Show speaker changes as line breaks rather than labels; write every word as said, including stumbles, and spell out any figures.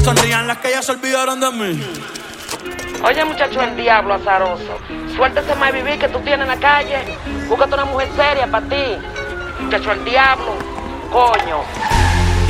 Sonrían las que ya se olvidaron de mí.
Oye, muchacho, el diablo azaroso. Suéltese más vivir que tú tienes en la calle. Búscate una mujer seria para ti. Muchacho, el diablo. Coño.